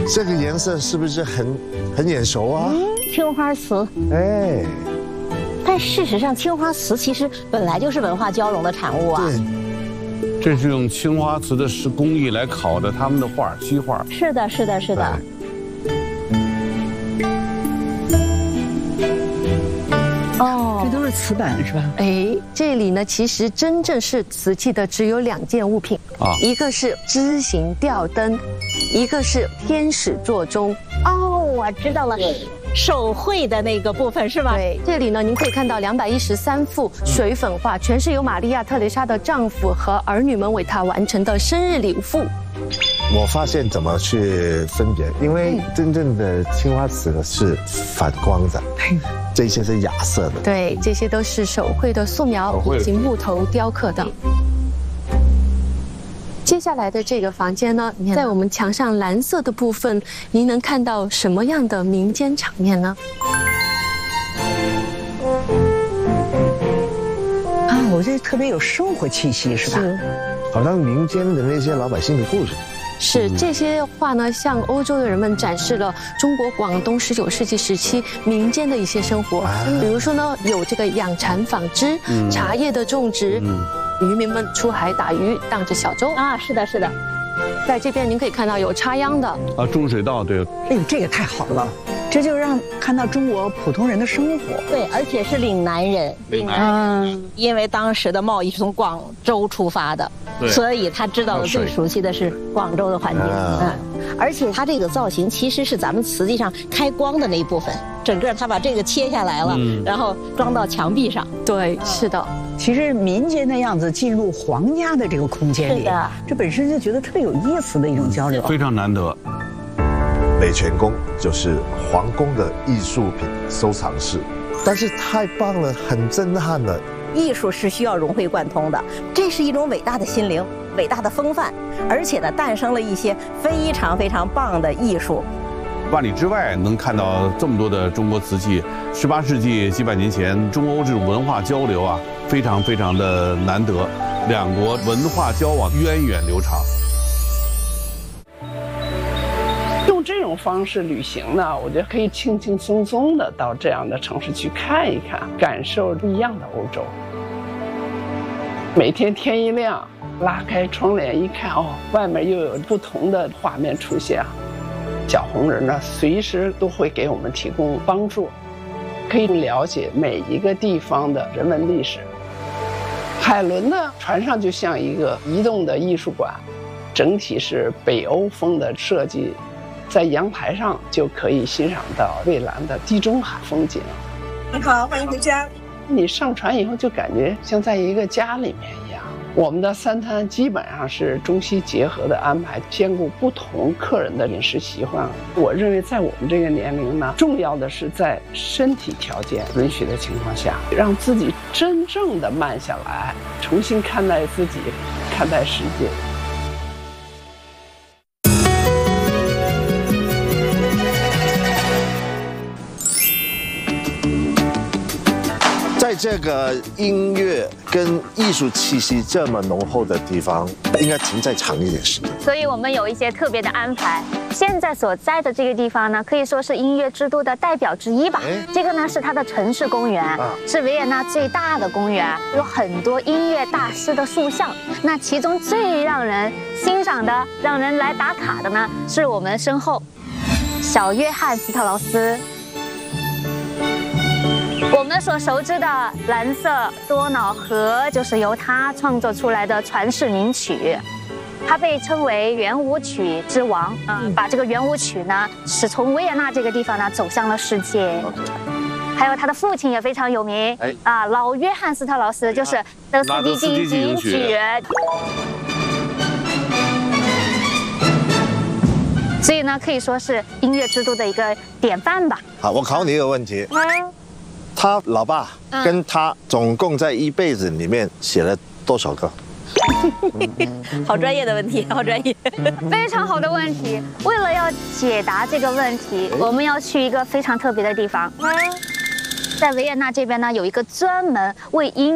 这个颜色是不是很眼熟啊？ 青花瓷。 哎， 但事实上，青花瓷其实本来就是文化交融的产物啊。 对。 这是用青花瓷的工艺来烤的他们的画，西画。 是的，是的，是的。 哦，这都是瓷板是吧？ 哎，这里呢，其实真正是瓷器的只有2件物品啊，一个是枝形吊灯，一个是天使座钟。 哦，我知道了。手绘的那个部分是吧？ 对，这里呢，您可以看到213幅水粉画，全是由玛利亚·特蕾莎的丈夫和儿女们为她完成的生日礼物。 我发现怎么去分别，因为真正的青花瓷是反光的，这些是亚色的。 对，这些都是手绘的素描以及木头雕刻的。接下来的这个房间呢，在我们墙上蓝色的部分，您能看到什么样的民间场面呢？ 啊，我这特别有生活气息，是吧？是， 好像民间的那些老百姓的故事。 是这些画呢，向欧洲的人们展示了中国广东19世纪时期民间的一些生活，比如说呢，有这个养蚕纺织、茶叶的种植。渔民们出海打鱼，荡着小舟啊！是的，是的。在这边您可以看到有插秧的啊，种水稻。对。 哎呦，这个太好了，这就让看到中国普通人的生活。 对，而且是岭南人。因为当时的贸易是从广州出发的，所以他知道的最熟悉的是广州的环境。而且它这个造型其实是咱们瓷器上开光的那一部分，整个他把这个切下来了，然后装到墙壁上。对，是的。 其实民间的样子进入皇家的这个空间里，这本身就觉得特别有意思的一种交流， 非常难得。 北泉宫就是皇宫的艺术品收藏室，但是太棒了，很震撼了。 艺术是需要融会贯通的，这是一种伟大的心灵，伟大的风范，而且呢，诞生了一些非常非常棒的艺术。 万里之外能看到这么多的中国瓷器，18世纪几百年前中欧这种文化交流啊，非常非常的难得，两国文化交往源远流长。 用这种方式旅行呢，我觉得可以轻轻松松的到这样的城市去看一看，感受不一样的欧洲。每天天一亮，拉开窗帘一看，哦，外面又有不同的画面出现。小红人呢，随时都会给我们提供帮助，可以了解每一个地方的人文历史。海伦呢，船上就像一个移动的艺术馆，整体是北欧风的设计，在阳台上就可以欣赏到蔚蓝的地中海风景。 你好，欢迎回家。 你上船以后就感觉像在一个家里面一样。我们的3餐基本上是中西结合的安排，兼顾不同客人的饮食习惯。我认为在我们这个年龄呢，重要的是在身体条件允许的情况下，让自己真正的慢下来，重新看待自己，看待世界。 在这个音乐跟艺术气息这么浓厚的地方，应该停再长一点时间。 所以我们有一些特别的安排。现在所在的这个地方呢，可以说是音乐之都的代表之一吧。这个呢是它的城市公园，是维也纳最大的公园，有很多音乐大师的塑像。那其中最让人欣赏的、让人来打卡的呢，是我们身后小约翰斯特劳斯。我们所熟知的蓝色多瑙河就是由他创作出来的传世名曲，他被称为圆舞曲之王。把这个圆舞曲呢，是从维也纳这个地方呢走向了世界。还有他的父亲也非常有名，老约翰斯特劳斯就是德斯蒂进行曲。所以呢，可以说是音乐之都的一个典范吧。 好，我考你一个问题。他老爸跟他总共在一辈子里面写了多少个？ 好专业的问题，好专业， 非常好的问题。为了要解答这个问题，我们要去一个非常特别的地方。在维也纳这边呢，有一个专门为音